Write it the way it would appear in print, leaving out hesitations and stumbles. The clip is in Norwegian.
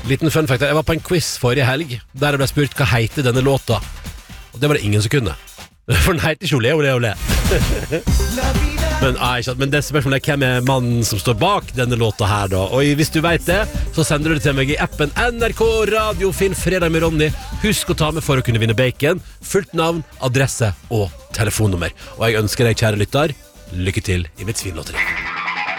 Liten fun fact, jeg var på en quiz forrige helg der jeg ble spurt hva heter denne låta. Og det var det ingen som kunne. For den heter ikke Olé, Olé, Olé. Men det spørsmålet hvem mannen som står bak denne låta her da. Og hvis du vet det, så sender du det til meg i appen NRK Radio. Finn Fredag med Ronny. Husk å ta med for å kunne vinne bacon. Fullt navn, adresse og telefonnummer. Og jeg ønsker deg, kjære lytter, lykke til i mitt svinlotteri.